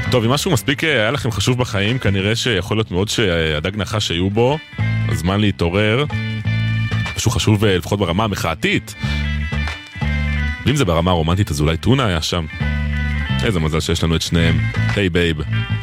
טוב, אם משהו מספיק היה לכם חשוב בחיים, כנראה שיכול להיות מאוד שהדג נחש שהיו בו, הזמן להתעורר, משהו חשוב לפחות ברמה המחאתית. ואם זה ברמה הרומנטית, אז אולי טונה היה שם. איזה מזל שיש לנו את שניהם. היי בייב.